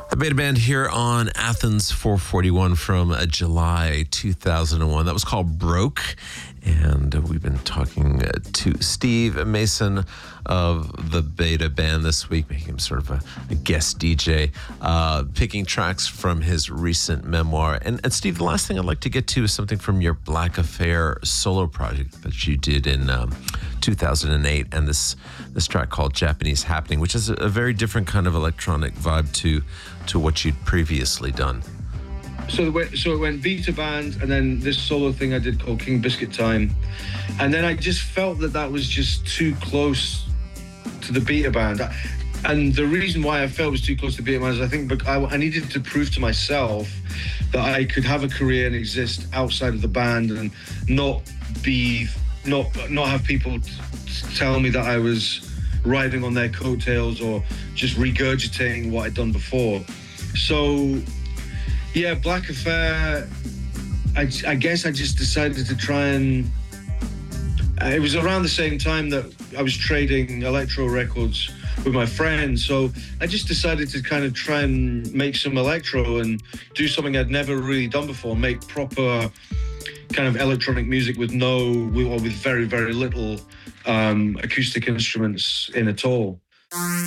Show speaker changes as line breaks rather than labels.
The Beta Band here on Athens 441 from July 2001. That was called Broke. And we've been talking to Steve Mason of the Beta Band this week, making him sort of a guest DJ, picking tracks from his recent memoir. And Steve, the last thing I'd like to get to is something from your Black Affair solo project that you did in 2008, and this track called Japanese Happening, which is a very different kind of electronic vibe to what you'd previously done.
So it went Beta Band, and then this solo thing I did called King Biscuit Time. And then I just felt that was just too close to the Beta Band. And the reason why I felt it was too close to Beta Band is I think I needed to prove to myself that I could have a career and exist outside of the band and not have people tell me that I was riding on their coattails or just regurgitating what I'd done before. So yeah, Black Affair, I guess I just decided to try and... it was around the same time that I was trading electro records with my friends, so I just decided to kind of try and make some electro and do something I'd never really done before, make proper kind of electronic music with with very, very little acoustic instruments in at all.